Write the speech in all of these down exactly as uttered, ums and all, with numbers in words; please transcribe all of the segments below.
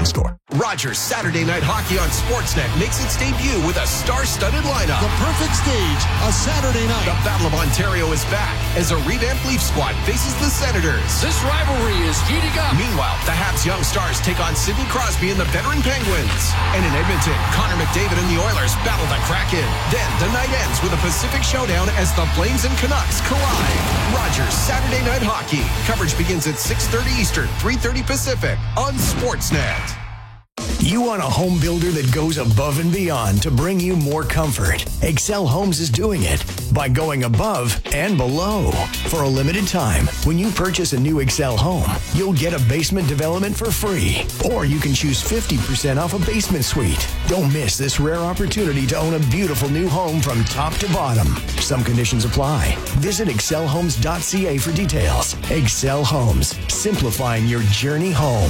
in store. Rogers Saturday Night Hockey on Sportsnet makes its debut with a star-studded lineup. The perfect stage, a Saturday night. The Battle of Ontario is back as a revamped Leaf squad faces the Senators. This rivalry is heating up. Meanwhile, the Habs young stars take on Sidney Crosby and the veteran Penguins. And in Edmonton, Connor McDavid and the Oilers battle the Kraken. Then the night ends with a Pacific showdown as the Flames and Canucks collide. Rogers Saturday Night Hockey. Coverage begins at six thirty Eastern, three thirty Pacific on Sportsnet. You want a home builder that goes above and beyond to bring you more comfort. Excel Homes is doing it by going above and below. For a limited time, when you purchase a new Excel home, you'll get a basement development for free. Or you can choose fifty percent off a basement suite. Don't miss this rare opportunity to own a beautiful new home from top to bottom. Some conditions apply. Visit excel homes dot c a for details. Excel Homes, simplifying your journey home.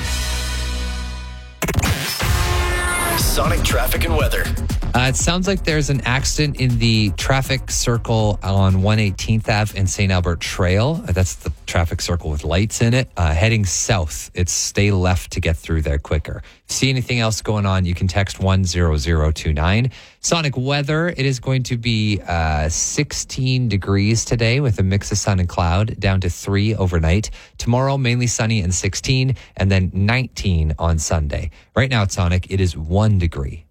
Sonic traffic and weather. Uh, it sounds like there's an accident in the traffic circle on one eighteenth Avenue and Saint Albert Trail. Uh, that's the traffic circle with lights in it. Uh, heading south, it's stay left to get through there quicker. See anything else going on, you can text one zero zero two nine. Sonic weather, it is going to be uh, sixteen degrees today with a mix of sun and cloud, down to three overnight. Tomorrow, mainly sunny and sixteen, and then nineteen on Sunday. Right now at Sonic, it is one degree.